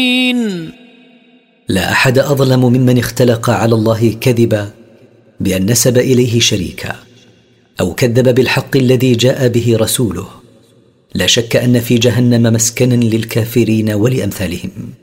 لا أحد أظلم ممن اختلق على الله كذبا بأن نسب إليه شريكا أو كذب بالحق الذي جاء به رسوله. لا شك أن في جهنم مسكنا للكافرين ولأمثالهم.